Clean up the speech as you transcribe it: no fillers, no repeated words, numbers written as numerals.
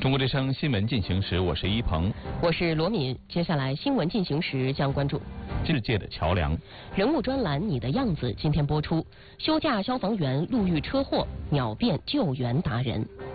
中国之声新闻进行时，我是一鹏， 我是罗敏。接下来新闻进行时将关注世界的桥梁人物专栏《你的样子》今天播出。休假消防员路遇车祸，秒变救援达人。